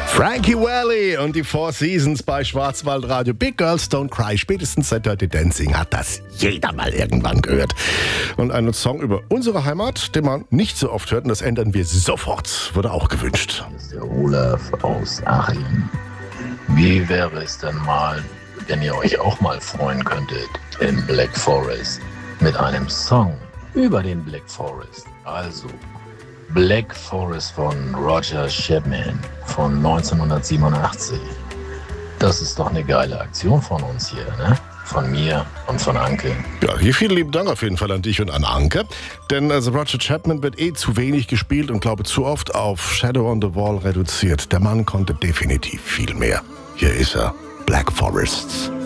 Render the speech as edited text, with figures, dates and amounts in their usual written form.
Frankie Valli und die Four Seasons bei Schwarzwaldradio. Big Girls Don't Cry. Spätestens seit Dirty Dancing hat das jeder mal irgendwann gehört. Und einen Song über unsere Heimat, den man nicht so oft hört, und das ändern wir sofort, wurde auch gewünscht. Hier ist der Olaf aus Achim. Wie wäre es denn mal, wenn ihr euch auch mal freuen könntet im Black Forest mit einem Song über den Black Forest? Also Black Forest von Roger Chapman von 1987. Das ist doch eine geile Aktion von uns hier, ne? Von mir und von Anke. Ja, hier vielen lieben Dank auf jeden Fall an dich und an Anke. Denn Roger Chapman wird zu wenig gespielt und glaube zu oft auf Shadow on the Wall reduziert. Der Mann konnte definitiv viel mehr. Hier ist er, Black Forests.